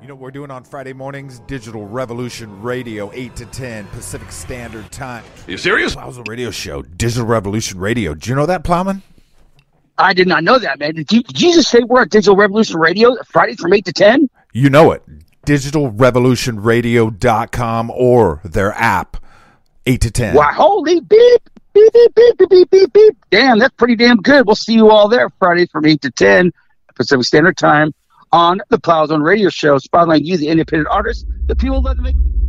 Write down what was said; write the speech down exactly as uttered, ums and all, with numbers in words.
know what we're doing on Friday mornings? Digital Revolution Radio, eight to ten, Pacific Standard Time. Are you serious? Plow's radio show, Digital Revolution Radio. Do you know that, Plowman? I did not know that, man. Did you, did you just say we're at Digital Revolution Radio Fridays from eight to ten? You know it. digital revolution radio dot com or their app, eight to ten. Wow, holy beep, beep, beep, beep, beep, beep, beep, beep. Damn, that's pretty damn good. We'll see you all there Fridays from eight to ten, Pacific Standard Time, on the Plow Zone Radio Show, spotlighting you, the independent artists, the people that make